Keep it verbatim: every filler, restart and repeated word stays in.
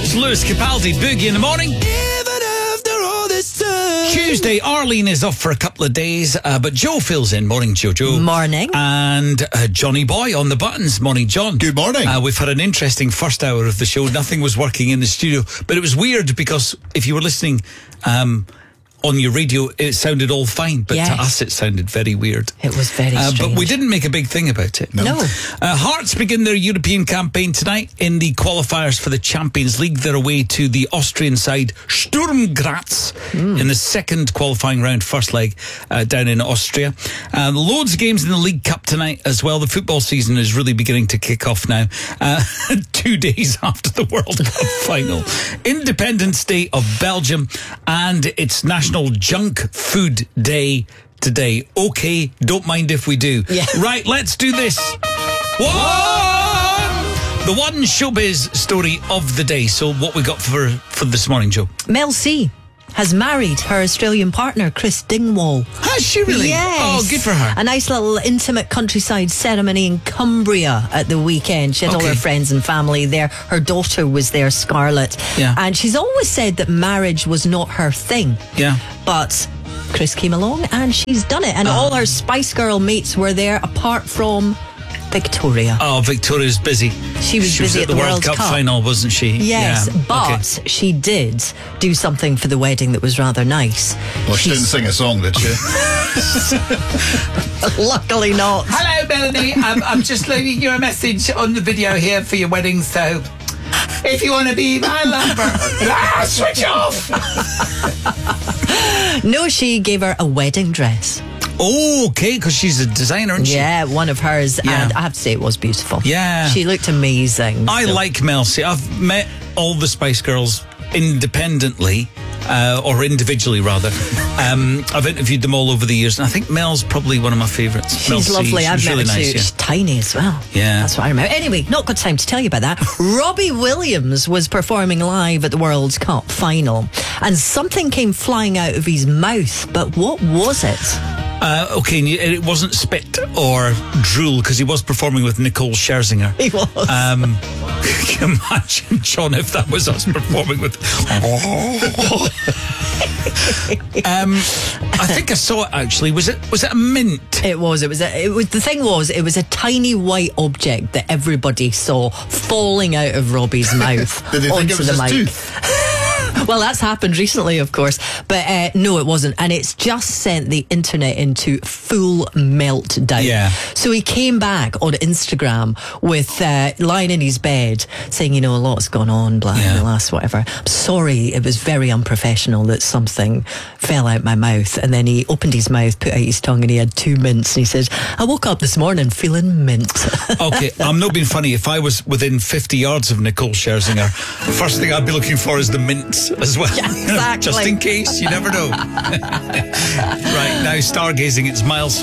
It's Lewis Capaldi, Boogie in the morning. Tuesday, Arlene is off for a couple of days, uh, but Joe fills in. Morning, Jojo. Morning. And uh, Johnny Boy on the buttons. Morning, John. Good morning. Uh, we've had an interesting first hour of the show. Nothing was working in the studio, but it was weird because if you were listening um, on your radio, it sounded all fine, but yes. to us it sounded very weird. It was very uh, strange. But we didn't make a big thing about it. No. no. Uh, Hearts begin their European campaign tonight in the qualifiers for the Champions League. They're away to the Austrian side Sturm Graz mm. in the second qualifying round, first leg uh, down in Austria. Uh, loads of games in the League Cup tonight as well. The football season is really beginning to kick off now. Uh, two days after the World Cup final. Independence Day of Belgium, and it's National Junk Food Day today. Okay, don't mind if we do. Yeah. Right, let's do this. One! The one showbiz story of the day. So what we got for, for this morning, Joe? Mel C has married her Australian partner, Chris Dingwall. Has she really? Yes. Oh, good for her. A nice little intimate countryside ceremony in Cumbria at the weekend. She had Okay. all her friends and family there. Her daughter was there, Scarlett. Yeah. And she's always said that marriage was not her thing. Yeah. But Chris came along and she's done it. And Oh. all her Spice Girl mates were there apart from Victoria. Oh, Victoria's busy. She was she busy was at at the the World World Cup, Cup. final, wasn't she? Yes, Yeah. but Okay. she did do something for the wedding that was rather nice. Well, she didn't sing a song, did she? Luckily not. Hello, Melanie. I'm, I'm just leaving you a message on the video here for your wedding, so if you want to be my lover, ah, switch off. No, she gave her a wedding dress. Oh, okay, because she's a designer, isn't she? Yeah, one of hers. Yeah. And I have to say it was beautiful. Yeah. She looked amazing. I so. like Mel C. I've met all the Spice Girls independently, uh, or individually rather. Um, I've interviewed them all over the years, and I think Mel's probably one of my favourites. She's Mel C. lovely. She I've was met really her nice, too. yeah. She's tiny as well. Yeah. That's what I remember. Anyway, not got time to tell you about that. Robbie Williams was performing live at the World Cup final, and something came flying out of his mouth. But what was it? Uh, okay, and it wasn't spit or drool because he was performing with Nicole Scherzinger. He was. Um, can you imagine, John, if that was us performing with... um, I think I saw it actually. Was it was it a mint? It was. It was. A, it was. The thing was, it was a tiny white object that everybody saw falling out of Robbie's mouth Did they think onto it was the his mic. tooth? Well, that's happened recently, of course. But uh, no, it wasn't. And it's just sent the internet into full meltdown. Yeah. So he came back on Instagram with uh, lying in his bed saying, you know, a lot's gone on, blah, Yeah. the last whatever. I'm sorry, it was very unprofessional that something fell out my mouth. And then he opened his mouth, put out his tongue, and he had two mints. And he said, I woke up this morning feeling mint. Okay, I'm not being funny. If I was within fifty yards of Nicole Scherzinger, the first thing I'd be looking for is the mints as well. Yeah, exactly. Just in case, you never know. Right, now stargazing, it's Miles